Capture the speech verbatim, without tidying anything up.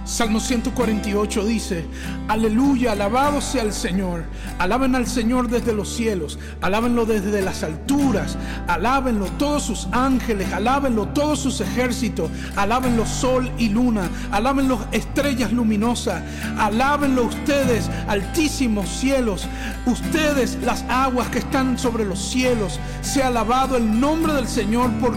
Salmo ciento cuarenta y ocho dice: aleluya, alabado sea el Señor. Alaben al Señor desde los cielos, alábenlo desde las alturas, alábenlo todos sus ángeles, alábenlo todos sus ejércitos, alábenlo sol y luna, alábenlo estrellas luminosas, alábenlo ustedes altísimos cielos, ustedes las aguas que están sobre los cielos. Sea alabado el nombre del Señor por